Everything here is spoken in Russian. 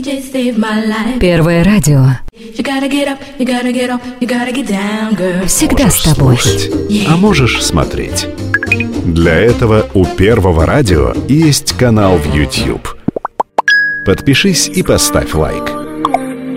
Первое радио. Всегда с тобой. Слушать, а можешь смотреть. Для этого у Первого радио есть канал в YouTube. Подпишись и поставь лайк.